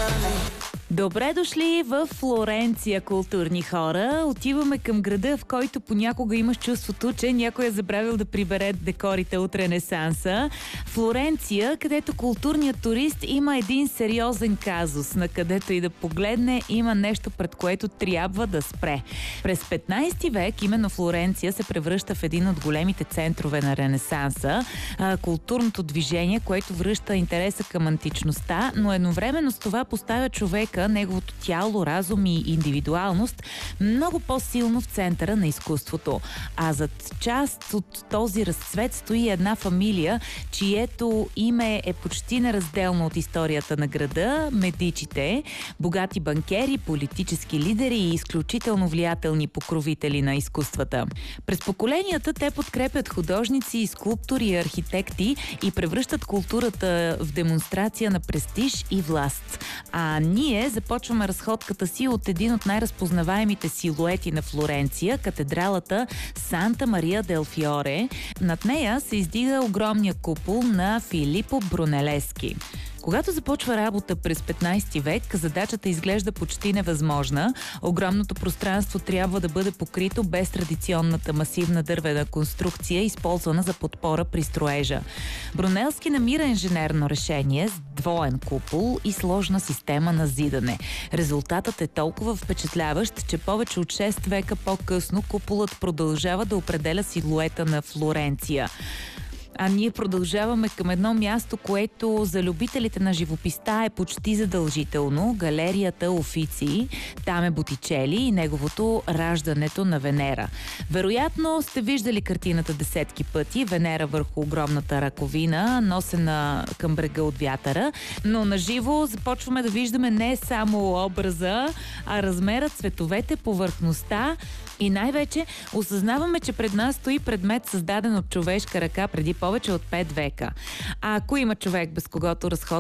Добре дошли в Флоренция, културни хора. Отиваме към града, в който понякога имаш чувството, че някой е забравил да прибере декорите от Ренесанса. Флоренция, където културният турист има един сериозен казус. На където и да погледне, има нещо, пред което трябва да спре. През 15 век именно Флоренция се превръща в един от големите центрове на Ренесанса. Културното движение, което връща интереса към античността, но едновременно с това поставя човека, неговото тяло, разум и индивидуалност много по-силно в центъра на изкуството. А зад част от този разцвет стои една фамилия, чието име е почти неразделно от историята на града – Медичите, богати банкери, политически лидери и изключително влиятелни покровители на изкуствата. През поколенията те подкрепят художници, скулптори и архитекти и превръщат културата в демонстрация на престиж и власт. А ние започваме разходката си от един от най-разпознаваемите силуети на Флоренция – катедралата Санта Мария дел Фиоре. Над нея се издига огромния купол на Филипо Брунелески. Когато започва работа през 15 век, задачата изглежда почти невъзможна. Огромното пространство трябва да бъде покрито без традиционната масивна дървена конструкция, използвана за подпора при строежа. Брунелски намира инженерно решение с двоен купол и сложна система на зидане. Резултатът е толкова впечатляващ, че повече от 6 века по-късно куполът продължава да определя силуета на Флоренция. А ние продължаваме към едно място, което за любителите на живописта е почти задължително – галерията Офици. Там е Ботичели и неговото Раждането на Венера. Вероятно сте виждали картината десетки пъти – Венера върху огромната раковина, носена към брега от вятъра. Но наживо започваме да виждаме не само образа, а размера, цветовете, повърхността. И най-вече осъзнаваме, че пред нас стои предмет, създаден от човешка ръка преди повече от 5 века. А ако има човек, без когото разход